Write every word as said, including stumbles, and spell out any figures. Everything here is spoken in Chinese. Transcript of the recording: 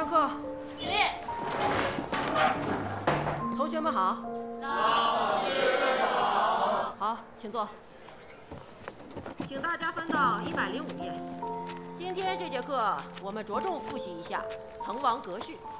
课。 起立。 同学们好。 老师好。 好，请坐。请大家翻到一百零五页。今天这节课我们着重复习一下滕王阁序。